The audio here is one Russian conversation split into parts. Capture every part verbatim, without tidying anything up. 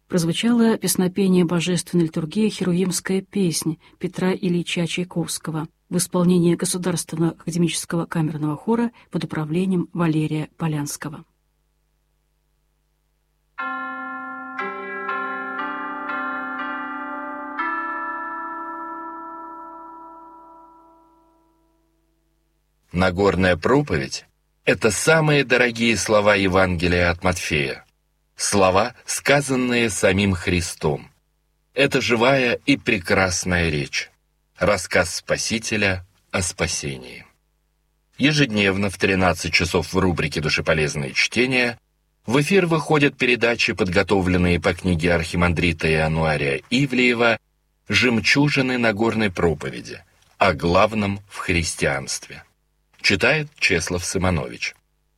прозвучало песнопение божественной литургии «Херувимская песнь» Петра Ильича Чайковского в исполнении Государственного академического камерного хора под управлением Валерия Полянского. Нагорная проповедь — это самые дорогие слова Евангелия от Матфея. Слова, сказанные самим Христом. Это живая и прекрасная речь. Рассказ Спасителя о спасении. Ежедневно в тринадцать часов в рубрике «Душеполезные чтения» в эфир выходят передачи, подготовленные по книге архимандрита Иануария Ивлеева «Жемчужины Нагорной проповеди» о главном в христианстве. Читает Чеслав Симонович.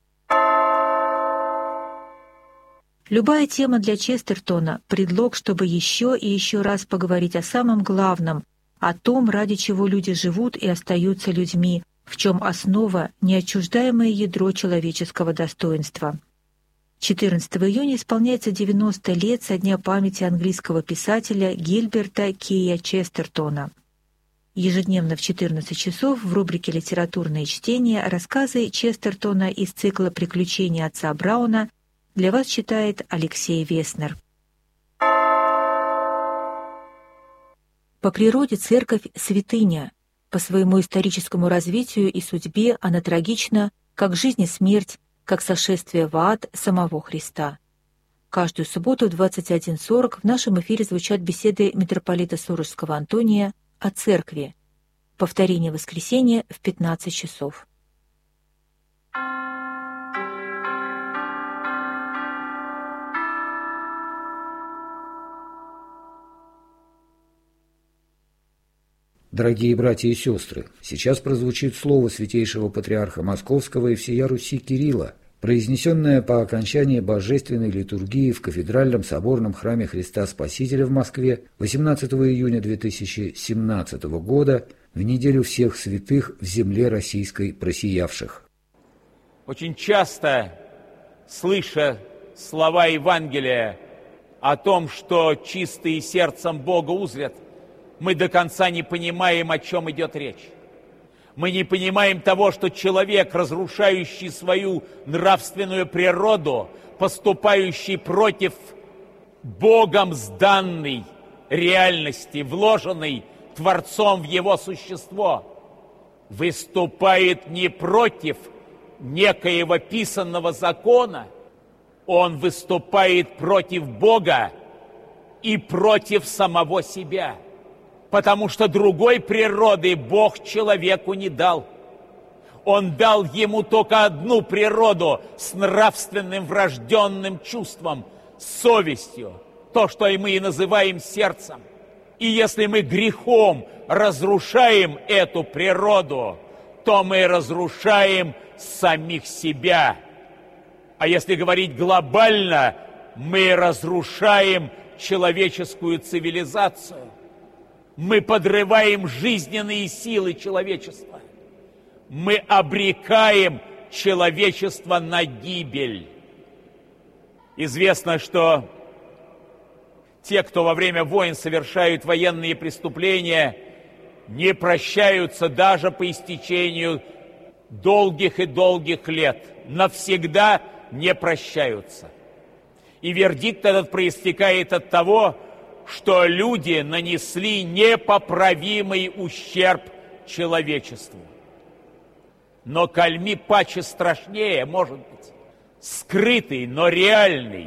Любая тема для Честертона – предлог, чтобы еще и еще раз поговорить о самом главном, о том, ради чего люди живут и остаются людьми, в чем основа – неотчуждаемое ядро человеческого достоинства. четырнадцатого июня исполняется девяносто лет со дня памяти английского писателя Гильберта Кея Честертона. Ежедневно в четырнадцать часов в рубрике «Литературные чтения» рассказы Честертона из цикла «Приключения отца Брауна» для вас читает Алексей Веснер. По природе церковь – святыня. По своему историческому развитию и судьбе она трагична, как жизнь и смерть, как сошествие в ад самого Христа. Каждую субботу в двадцать один сорок в нашем эфире звучат беседы митрополита Сурожского Антония о церкви. Повторение воскресенья в пятнадцать часов. Дорогие братья и сестры, сейчас прозвучит слово святейшего патриарха Московского и всея Руси Кирилла, произнесенное по окончании божественной литургии в кафедральном соборном храме Христа Спасителя в Москве восемнадцатого июня две тысячи семнадцатого года в неделю всех святых в земле российской просиявших. Очень часто, слыша слова Евангелия о том, что чистые сердцем Бога узрят, мы до конца не понимаем, о чем идет речь. Мы не понимаем того, что человек, разрушающий свою нравственную природу, поступающий против Богом сданной реальности, вложенной Творцом в его существо, выступает не против некоего писанного закона, он выступает против Бога и против самого себя. Потому что другой природы Бог человеку не дал. Он дал ему только одну природу с нравственным врожденным чувством, с совестью, то, что мы и называем сердцем. И если мы грехом разрушаем эту природу, то мы разрушаем самих себя. А если говорить глобально, мы разрушаем человеческую цивилизацию. Мы подрываем жизненные силы человечества. Мы обрекаем человечество на гибель. Известно, что те, кто во время войн совершают военные преступления, не прощаются даже по истечению долгих и долгих лет. Навсегда не прощаются. И вердикт этот проистекает от того, что люди нанесли непоправимый ущерб человечеству. Но кальми паче страшнее, может быть, скрытый, но реальный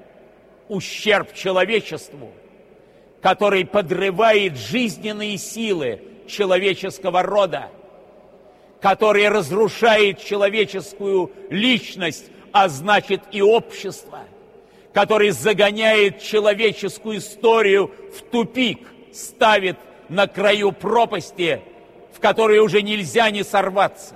ущерб человечеству, который подрывает жизненные силы человеческого рода, который разрушает человеческую личность, а значит и общество, который загоняет человеческую историю в тупик, ставит на краю пропасти, в которой уже нельзя не сорваться.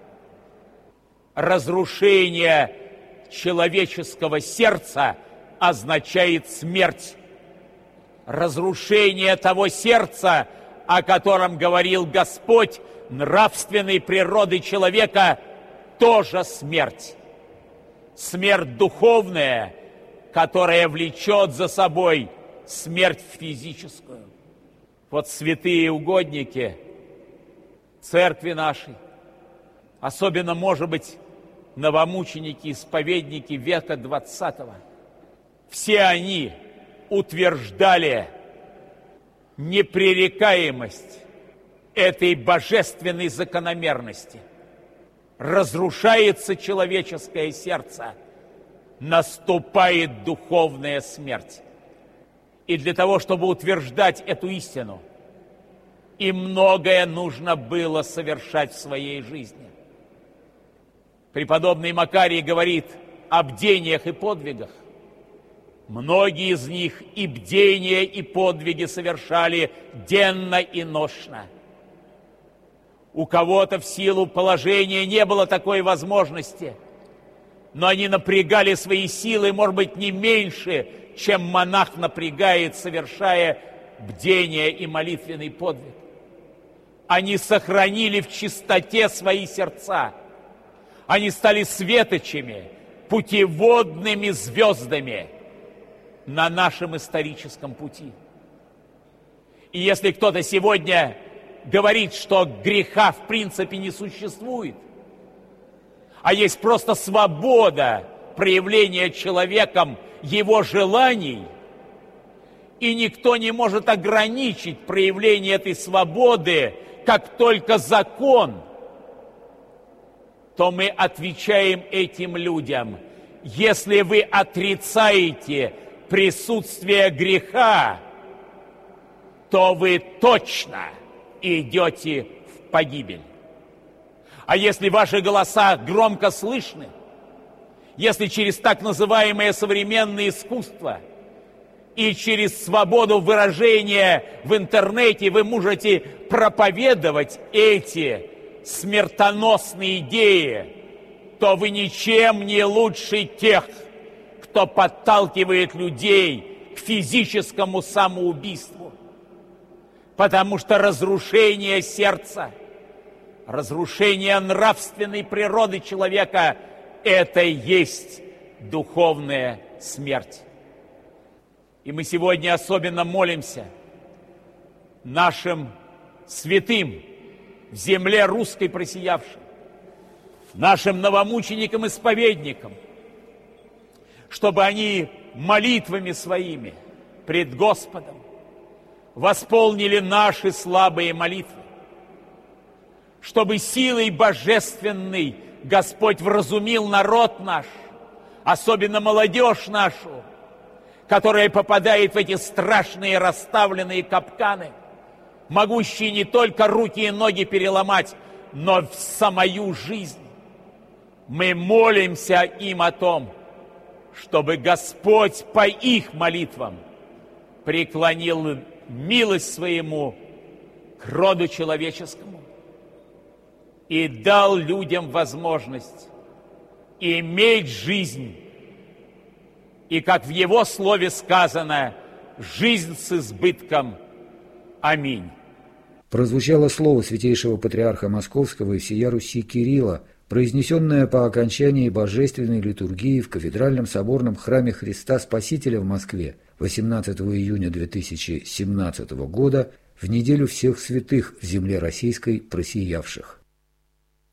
Разрушение человеческого сердца означает смерть. Разрушение того сердца, о котором говорил Господь, нравственной природы человека, тоже смерть. Смерть духовная, которая влечет за собой смерть физическую. Вот святые угодники церкви нашей, особенно, может быть, новомученики, исповедники века двадцатого, все они утверждали непререкаемость этой божественной закономерности. Разрушается человеческое сердце, наступает духовная смерть. И для того, чтобы утверждать эту истину, и многое нужно было совершать в своей жизни. Преподобный Макарий говорит о бдениях и подвигах. Многие из них и бдения, и подвиги совершали денно и нощно. У кого-то в силу положения не было такой возможности, но они напрягали свои силы, может быть, не меньше, чем монах напрягает, совершая бдение и молитвенный подвиг. Они сохранили в чистоте свои сердца. Они стали светочами, путеводными звездами на нашем историческом пути. И если кто-то сегодня говорит, что греха в принципе не существует, а есть просто свобода проявления человеком его желаний, и никто не может ограничить проявление этой свободы, как только закон, то мы отвечаем этим людям: если вы отрицаете присутствие греха, то вы точно идете в погибель. А если ваши голоса громко слышны, если через так называемое современное искусство и через свободу выражения в интернете вы можете проповедовать эти смертоносные идеи, то вы ничем не лучше тех, кто подталкивает людей к физическому самоубийству. Потому что разрушение сердца, разрушение нравственной природы человека – это и есть духовная смерть. И мы сегодня особенно молимся нашим святым в земле русской просиявшим, нашим новомученикам-исповедникам, чтобы они молитвами своими пред Господом восполнили наши слабые молитвы, чтобы силой божественной Господь вразумил народ наш, особенно молодежь нашу, которая попадает в эти страшные расставленные капканы, могущие не только руки и ноги переломать, но в самую жизнь. Мы молимся им о том, чтобы Господь по их молитвам преклонил милость своему к роду человеческому и дал людям возможность иметь жизнь, и, как в Его Слове сказано, жизнь с избытком. Аминь. Прозвучало слово святейшего патриарха Московского и всея Руси Кирилла, произнесенное по окончании божественной литургии в кафедральном соборном храме Христа Спасителя в Москве восемнадцатого июня две тысячи семнадцатого года в неделю всех святых в земле российской просиявших.